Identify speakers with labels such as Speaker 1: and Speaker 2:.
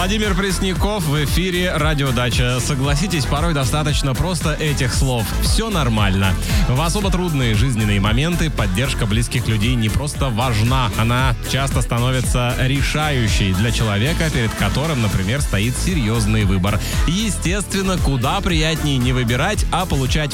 Speaker 1: Владимир Пресняков в эфире «Радиодача». Согласитесь, порой достаточно просто этих слов. Все нормально. В особо трудные жизненные моменты поддержка близких людей не просто важна. Она часто становится решающей для человека, перед которым, например, стоит серьезный выбор. Естественно, куда приятнее не выбирать, а получать